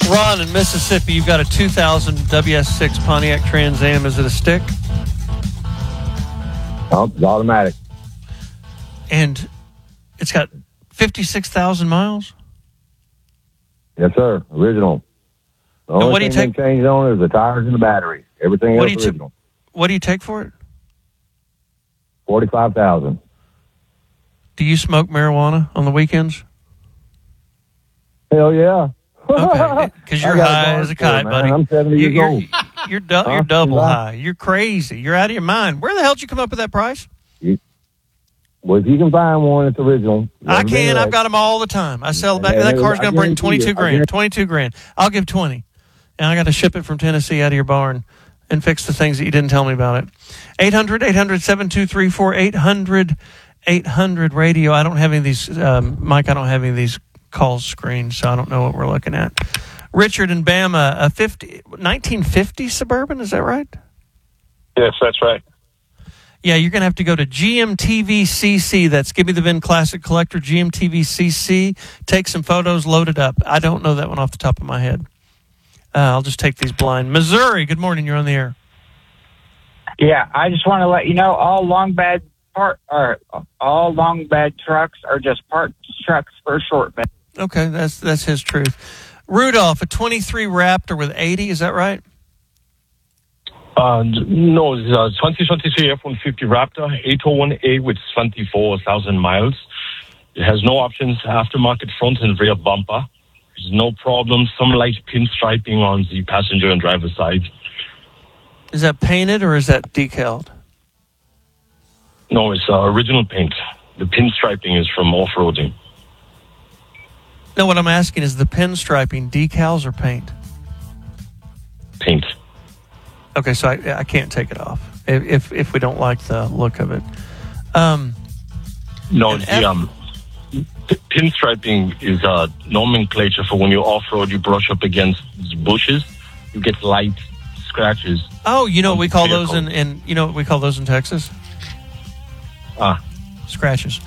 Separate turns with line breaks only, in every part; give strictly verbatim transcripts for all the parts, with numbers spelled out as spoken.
Ron in Mississippi, you've got a two thousand W S six Pontiac Trans Am. Is it a stick?
Oh, it's automatic.
And it's got fifty-six thousand miles?
Yes, sir. Original. The only
what do you
thing
take?
they changed on it is the tires and the battery. Everything
What
else
do you
original.
t- What do you take for it?
Forty-five thousand.
Do you smoke marijuana on the weekends?
Hell yeah.
Okay, because you're
I got
high
a
as a
barn store,
kite,
man.
buddy.
I'm seventy
you're,
years
you're,
old.
You're, du-
Huh?
you're double
You
high. You're crazy. You're out of your mind. Where the hell did you come up with that price?
You, well, if you can find one, it's original.
I
Never been
can. I've
wrecked.
got them all the time. I sell back.
Yeah,
That
yeah,
car's
I
going to bring
guarantee
twenty-two
you. I
grand.
guarantee-
twenty-two grand. I'll give twenty. And I got to ship it from Tennessee out of your barn and fix the things that you didn't tell me about it. eight hundred, eight hundred, seven two three four, eight hundred, eight hundred radio. I don't have any of these, um, Mike, I don't have any of these calls screened, so I don't know what we're looking at. Richard in Bama, a fifty, nineteen fifty Suburban, is that right?
Yes, that's right.
Yeah, you're going to have to go to G M T V C C. That's Give Me the V I N Classic Collector, G M T V C C. Take some photos, load it up. I don't know that one off the top of my head. Uh, I'll just take these blind. Missouri, good morning. You're on the air.
Yeah, I just want to let you know all long bed part or all long bed trucks are just parts trucks for short bed.
Okay, that's that's his truth. Rudolph, a twenty-three Raptor with eighty, is that right?
Uh, no, it's a twenty twenty-three F one fifty Raptor eight oh one A with twenty-four thousand miles. It has no options, aftermarket front and rear bumper. There's no problem. Some light pinstriping on the passenger and driver side.
Is that painted or is that decaled?
No, it's uh, original paint. The pinstriping is from off-roading.
No, what I'm asking is the pinstriping decals or paint?
Paint.
Okay, so I, I can't take it off if, if if we don't like the look of it. Um,
No,
And
the
F-
um, p- pinstriping is a nomenclature for when you off-road, you brush up against bushes, you get light scratches.
oh, you know what we call those
Vehicle.
in, in you know what we call those in Texas?
Ah,
Scratches.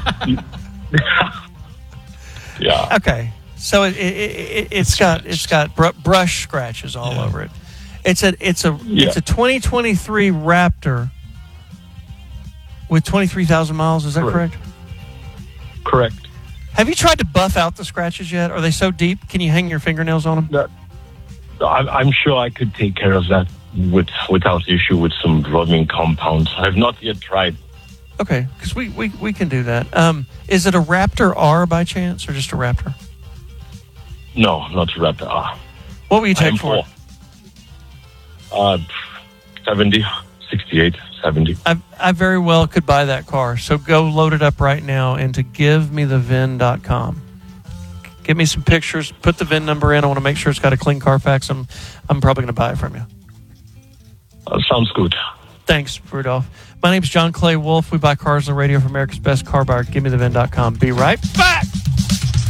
yeah.
Okay, so it, it, it it's got it's got br- brush scratches all
Yeah.
over it. It's a it's a
Yeah.
it's a twenty twenty-three Raptor with twenty-three thousand miles. Is that correct.
Correct. Correct.
Have you tried to buff out the scratches yet? Are they so deep? Can you hang your fingernails on them?
That, I'm, I'm sure I could take care of that with without issue with some rubbing compounds. I've not yet tried.
Okay, because we, we, we can do that. Um, is it a Raptor R by chance, or just a Raptor?
No, not to Raptor. Ah,
What will you
I am
take for it?
Uh, seventy, sixty-eight, seventy.
I, I very well could buy that car. So go load it up right now into give me the V I N dot com. Give me some pictures. Put the V I N number in. I want to make sure it's got a clean Carfax. I'm, I'm probably going to buy it from you.
Uh, sounds good.
Thanks, Rudolph. My name's John Clay Wolf. We buy cars on the radio for America's Best Car Buyer. Give me the V I N dot com. Be right back.